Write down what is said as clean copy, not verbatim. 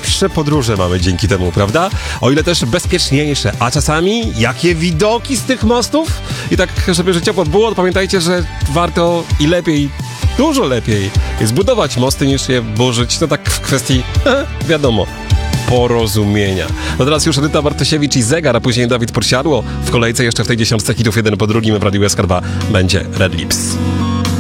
lepsze podróże mamy dzięki temu, prawda? O ile też bezpieczniejsze. A czasami jakie widoki z tych mostów? I tak, żeby życie było, to pamiętajcie, że warto i lepiej, dużo lepiej jest budować mosty niż je burzyć. No tak w kwestii, wiadomo, porozumienia. No teraz już Edyta Bartosiewicz i Zegar, a później Dawid Podsiadło. W kolejce jeszcze w tej 10 hitów jeden po drugim w Radiu SK2 będzie Red Lips.